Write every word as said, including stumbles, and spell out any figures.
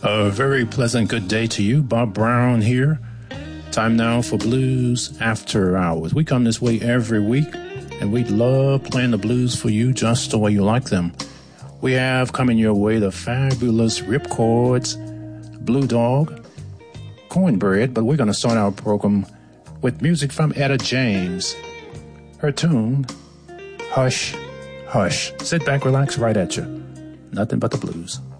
A very pleasant good day to you. Bob Brown here. Time now for Blues After Hours. We come this way every week, and we love playing the blues for you just the way you like them. We have coming your way the fabulous Ripcords, Blue Dog, Cornbread, but we're going to start our program with music from Etta James. Her tune, Hush, Hush. Sit back, relax, right at you. Nothing but the blues.